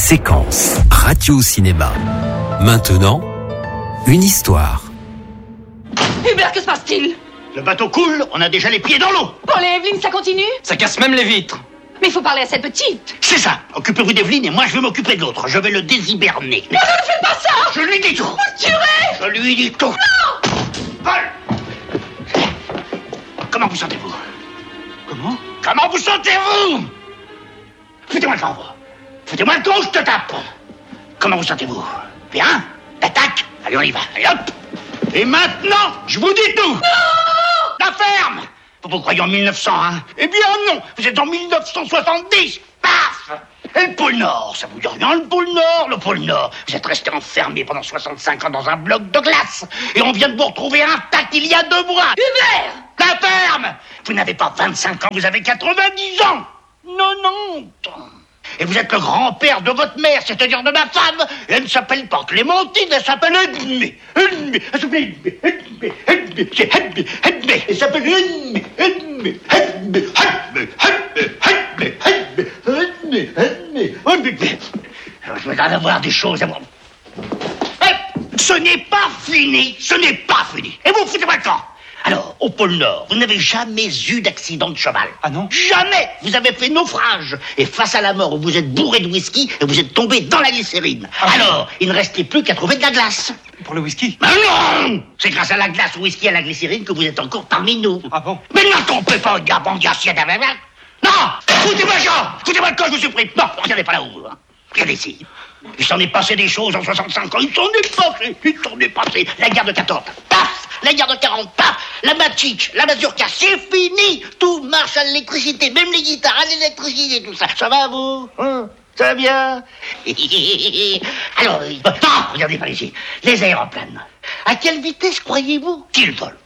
Séquence radio-cinéma. Maintenant, une histoire. Hubert, que se passe-t-il? Le bateau coule, on a déjà les pieds dans l'eau. Pour les Evelyne, ça continue? Ça casse même les vitres. Mais il faut parler à cette petite. C'est ça. Occupez-vous d'Evelyne et moi je vais m'occuper de l'autre. Je vais le déshiberner. Non, ne faites pas ça! Je lui dis tout. Vous le tuerez! Je lui dis tout. Non! Paul! Comment vous sentez-vous? Comment vous sentez-vous? Foutez-moi le camp. Foutez-moi le camp, je te tape. Comment vous sentez-vous? Bien? L'attaque? Allez, on y va. Allez, hop! Et maintenant, je vous dis tout. Non! La ferme! Vous croyez en 1900, hein? Eh bien non, vous êtes en 1970. Paf! Et le pôle Nord, ça vous dit rien, le pôle Nord? Le pôle Nord, vous êtes resté enfermé pendant 65 ans dans un bloc de glace. Et on vient de vous retrouver intact il y a 2 mois. Hubert! La ferme! Vous n'avez pas 25 ans, vous avez 90 ans. 90. Et vous êtes le grand-père de votre mère, c'est-à-dire de ma femme. Et elle ne s'appelle pas Clémentine, elle s'appelle Edmé. Edmé, elle s'appelle Edmé, Edmé, Edmé, c'est Edmé, Edmé. Elle s'appelle Edmé, Edmé, Edmé, Edmé, Edmé, Edmé, Edmé, Edmé, Edmé. Alors, je vais avoir des choses à voir. Ce n'est pas fini, ce n'est pas fini. Et vous foutez-moi le camp. Alors, au pôle Nord, vous n'avez jamais eu d'accident de cheval. Ah non? Jamais. Vous avez fait naufrage. Et face à la mort, vous êtes bourré de whisky et vous êtes tombé dans la glycérine. Ah, alors, il ne restait plus qu'à trouver de la glace. Pour le whisky? Mais non! C'est grâce à la glace, au whisky et à la glycérine que vous êtes encore parmi nous. Ah bon? Mais ne trompez pas, non! Foutez-moi le camp! Foutez-moi le camp, je vous supplie. Non, regardez pas là-haut. Hein. Regardez ici. Il s'en est passé des choses en 65 ans. Il s'en est passé. La guerre de 14. Paf! La guerre de 40. Paf! La Machic, la mazurka. C'est fini. Tout marche à l'électricité. Même les guitares à l'électricité, tout ça. Ça va, vous? Hein? Ça va bien? Alors, non, regardez par ici. Les aéroplanes. À quelle vitesse croyez-vous qu'ils volent?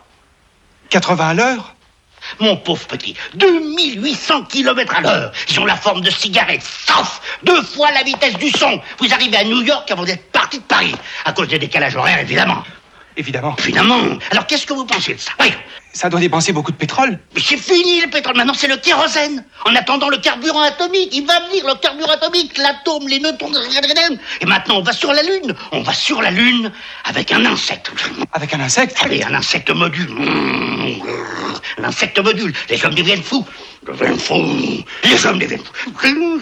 80 à l'heure? Mon pauvre petit, 2800 km à l'heure. Ils ont la forme de cigarettes, sauf 2 fois la vitesse du son. Vous arrivez à New York avant d'être parti de Paris. À cause des décalages horaires, évidemment. Évidemment. Évidemment. Alors, qu'est-ce que vous pensez de ça? Oui. Ça doit dépenser beaucoup de pétrole. Mais c'est fini, le pétrole. Maintenant, c'est le kérosène. En attendant le carburant atomique. Il va venir, le carburant atomique, l'atome, les neutrons. Et maintenant, on va sur la Lune. On va sur la Lune avec un insecte. Avec un insecte? Allez, un insecte module. Un insecte module. Les hommes deviennent fous. Deviennent fous. Les hommes deviennent fous.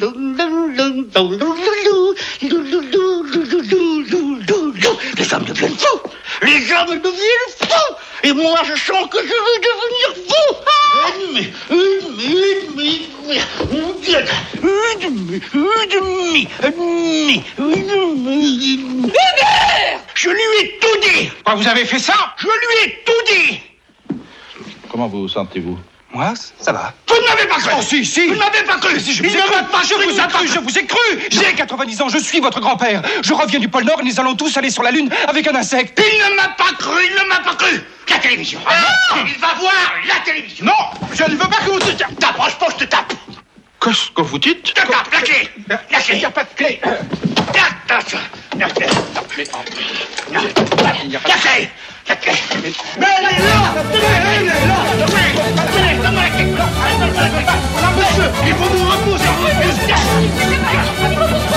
Les hommes deviennent fous. Les hommes deviennent fous. Et moi, je sens que je vais devenir fou. Hubert! Je lui ai tout dit. Quoi, vous avez fait ça? Je lui ai tout dit. Comment vous sentez-vous? Moi, ça va. Vous ne m'avez pas cru. Oh, si. Vous ne m'avez pas cru. Si, je vous ai cru. Je vous ai cru. J'ai 90 ans, je suis votre grand-père. Je reviens du pôle Nord, nous allons tous aller sur la Lune avec un insecte. Il ne m'a pas cru, il ne m'a pas cru. La télévision. Il va voir la télévision. Non, je ne veux pas que vous... T'approches pas, je te tape. Qu'est-ce que vous dites? Je te tape, la clé. La clé. Il n'y a pas de clé. La clé. La clé. Mais elle est là! Elle est là! Donne-moi la clé. Monsieur, il faut vous reposer!